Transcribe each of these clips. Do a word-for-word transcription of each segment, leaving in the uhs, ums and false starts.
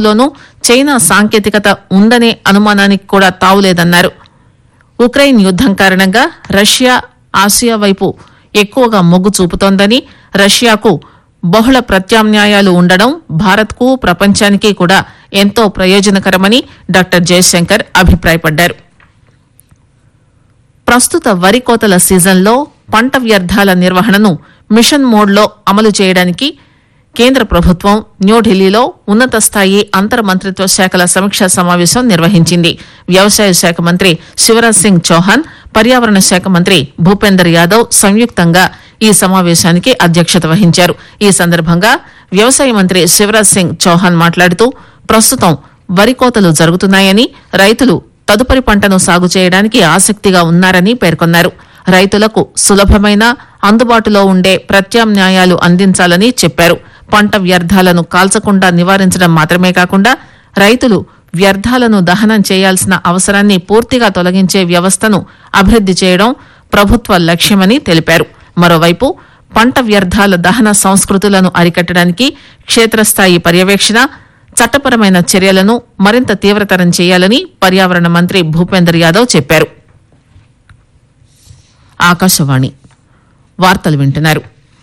వైపులోనూ China సాంకేతికత ఉందనే అనుమానానికి కూడా తావులేదన్నారు. ఉక్రెయిన్ యుద్దం కారణంగా రష్యా ఆసియా వైపు ఎక్కువగా మొగ్గు చూపుతోందని, రష్యాకు బహుళ ప్రత్యామ్నాయాలు ఉండడం భారత్కు ప్రపంచానికి కూడా ఎంతో ప్రయోజనకరమని డాక్టర్ జయశంకర్ అభిప్రాయపడ్డారు. ప్రస్తుత వరి కోతల సీజన్లో పంట వ్యర్థాల నిర్వహణను మిషన్ మోడ్లో అమలు చేయడానికి కేంద్ర ప్రభుత్వం న్యూఢిల్లీలో ఉన్నత స్థాయి అంతర్ మంత్రిత్వ శాఖల సమీక్షా సమావేశం నిర్వహించింది. వ్యవసాయ శాఖ మంత్రి శివరాజ్ సింగ్ చౌహాన్, పర్యావరణ శాఖ మంత్రి భూపేందర్ యాదవ్ సంయుక్తంగా ఈ సమావేశానికి అధ్యక్షత వహించారు. ఈ సందర్భంగా వ్యవసాయ మంత్రి శివరాజ్ సింగ్ చౌహాన్ మాట్లాడుతూ ప్రస్తుతం వరి కోతలు జరుగుతున్నాయని, రైతులు తదుపరి పంటను సాగు చేయడానికి ఆసక్తిగా ఉన్నారని పేర్కొన్నారు. రైతులకు సులభమైన, అందుబాటులో ఉండే ప్రత్యామ్నాయాలు అందించాలని చెప్పారు. పంట వ్యర్థాలను కాల్చకుండా నివారించడం మాత్రమే కాకుండా రైతులు వ్యర్థాలను దహనం చేయాల్సిన అవసరాన్ని పూర్తిగా తొలగించే వ్యవస్థను అభివృద్ది చేయడం ప్రభుత్వ లక్ష్యమని తెలిపారు. మరోవైపు పంట వ్యర్థాల దహన సంస్కృతులను అరికట్టడానికి క్షేత్రస్థాయి పర్యవేక్షణ, చట్టపరమైన చర్యలను మరింత తీవ్రతరం చేయాలని పర్యావరణ మంత్రి భూపేందర్ యాదవ్ చెప్పారు. ఆకాశవాణి వార్తలు వింటున్నారు.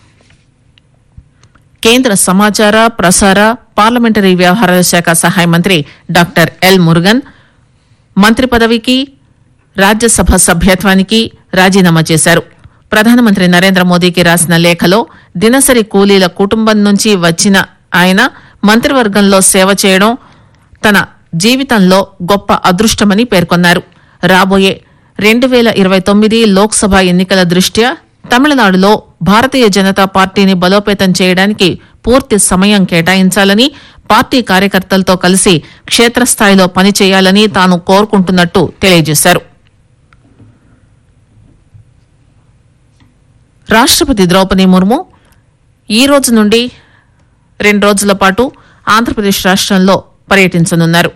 కేంద్ర సమాచార ప్రసార పార్లమెంటరీ వ్యవహారాల శాఖ సహాయ మంత్రి డాక్టర్ ఎల్ మురుగన్ మంత్రి పదవికి, రాజ్యసభ సభ్యత్వానికి రాజీనామా చేశారు. ప్రధానమంత్రి నరేంద్ర మోదీకి రాసిన లేఖలో దినసరి కూలీల కుటుంబం నుంచి వచ్చిన ఆయన మంత్రివర్గంలో సేవ చేయడం తన జీవితంలో గొప్ప అదృష్టమని పేర్కొన్నారు. రాబోయే రెండు వేల ఇరవై తొమ్మిది లోక్సభ ఎన్నికల దృష్ట్యా తమిళనాడులో భారతీయ జనతా పార్టీని బలోపేతం చేయడానికి పూర్తి సమయం కేటాయించాలని, పార్టీ కార్యకర్తలతో కలిసి క్షేత్రస్థాయిలో పనిచేయాలని తాను కోరుకుంటున్నట్టు తెలియజేశారు. రాష్టపతి ద్రౌపది ముర్ము ఈ రోజు నుండి రెండు రోజుల పాటు ఆంధ్రప్రదేశ్ రాష్టంలో పర్యటించనున్నారు.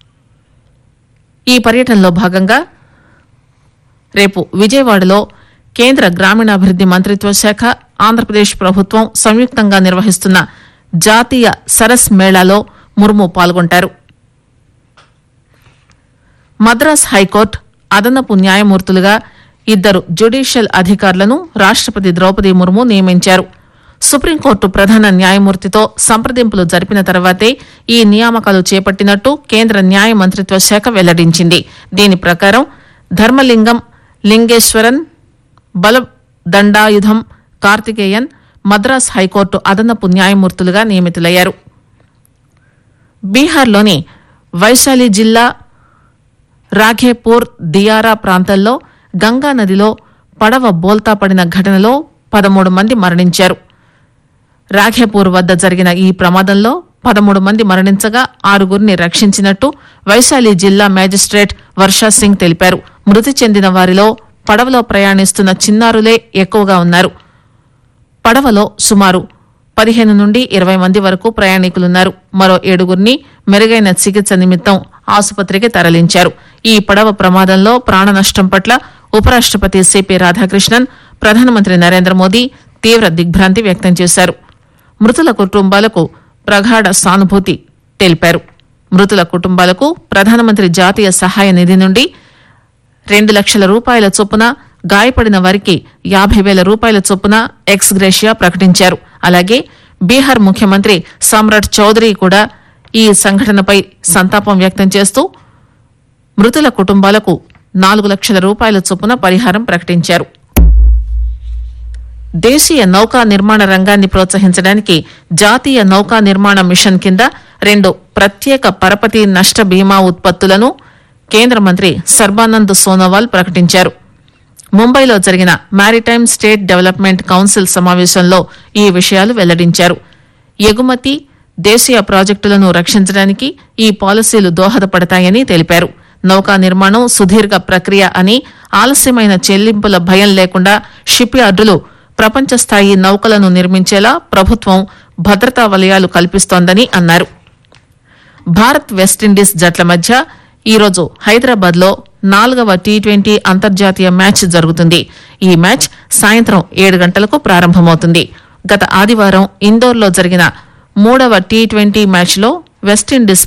ఈ పర్యటనలో భాగంగా రేపు విజయవాడలో కేంద్ర గ్రామీణాభివృద్ది మంత్రిత్వ శాఖ, ఆంధ్రప్రదేశ్ ప్రభుత్వం సంయుక్తంగా నిర్వహిస్తున్న జాతీయ సరస్ మేళాలో ముర్ము పాల్గొంటారు. మద్రాస్ హైకోర్టు అదనపు న్యాయమూర్తులుగా ఇద్దరు జ్యుడిషియల్ అధికారులను రాష్టపతి ద్రౌపది ముర్ము నియమించారు. సుప్రీంకోర్టు ప్రధాన న్యాయమూర్తితో సంప్రదింపులు జరిపిన తర్వాతే ఈ నియామకాలు చేపట్టినట్టు కేంద్ర న్యాయ మంత్రిత్వ శాఖ వెల్లడించింది. దీని ప్రకారం ధర్మలింగం లింగేశ్వరన్, బలదండాయుధం కార్తికేయన్ మద్రాస్ హైకోర్టు అదనపు న్యాయమూర్తులుగా నియమితులయ్యారు. బీహార్లోని వైశాలి జిల్లా రాఘేపూర్ దియారా ప్రాంతంలో గంగా నదిలో పడవ బోల్తా పడిన ఘటనలో పదమూడు మంది మరణించారు. రాఘేపూర్ వద్ద జరిగిన ఈ ప్రమాదంలో పదమూడు మంది మరణించగా ఆరుగురిని రక్షించినట్టు వైశాలి జిల్లా మేజిస్ట్రేట్ వర్షా సింగ్ తెలిపారు. మృతి చెందిన వారిలో పడవలో ప్రయాణిస్తున్న చిన్నారులే ఎక్కువగా ఉన్నారు. పడవలో సుమారు పదిహేను నుండి ఇరవై మంది వరకు ప్రయాణికులున్నారు. మరో ఏడుగురిని మెరుగైన చికిత్స నిమిత్తం ఆసుపత్రికి తరలించారు. ఈ పడవ ప్రమాదంలో ప్రాణ నష్టం పట్ల ఉపరాష్టపతి సిపి రాధాకృష్ణన్, ప్రధానమంత్రి నరేంద్ర మోదీ తీవ్ర దిగ్భ్రాంతి వ్యక్తం చేశారు. మృతుల కుటుంబాలకు ప్రగాఢ సానుభూతి తెలిపారు. మృతుల కుటుంబాలకు ప్రధానమంత్రి జాతీయ సహాయ నిధి నుండి రెండు లక్షల రూపాయల చొప్పున, గాయపడిన వారికి యాభై వేల రూపాయల చొప్పున ఎక్స్ గ్రేషియా ప్రకటించారు. అలాగే బీహార్ ముఖ్యమంత్రి సమ్రాట్ చౌదరి కూడా ఈ సంఘటనపై సంతాపం వ్యక్తం చేస్తూ మృతుల కుటుంబాలకు నాలుగు లక్షల రూపాయల చొప్పున పరిహారం ప్రకటించారు. దేశీయ నౌకా నిర్మాణ రంగాన్ని ప్రోత్సహించడానికి జాతీయ నౌకా నిర్మాణ మిషన్ కింద రెండు ప్రత్యేక పరపతి నష్ట బీమా ఉత్పత్తులను కేంద్ర మంత్రి సర్బానంద్ సోనోవాల్ ప్రకటించారు. ముంబైలో జరిగిన మారిటైమ్ స్టేట్ డెవలప్మెంట్ కౌన్సిల్ సమావేశంలో ఈ విషయాలు వెల్లడించారు. ఎగుమతి, దేశీయ ప్రాజెక్టులను రక్షించడానికి ఈ పాలసీలు దోహదపడతాయని తెలిపారు. నౌకా నిర్మాణం సుదీర్ఘ ప్రక్రియ అని, ఆలస్యమైన చెల్లింపుల భయం లేకుండా షిప్ యార్డులు ప్రపంచ స్థాయి నౌకలను నిర్మించేలా ప్రభుత్వం భద్రతా వలయాలు కల్పిస్తోందని అన్నారు. భారత్ వెస్టిండీస్ జట్ల మధ్య ఈరోజు హైదరాబాద్ లో నాలుగవ టీ ట్వంటీ అంతర్జాతీయ మ్యాచ్ జరుగుతుంది. ఈ మ్యాచ్ సాయంత్రం ఏడు గంటలకు ప్రారంభమవుతుంది. గత ఆదివారం ఇందోర్లో జరిగిన మూడవ టీ ట్వంటీ మ్యాచ్లో వెస్టిండీస్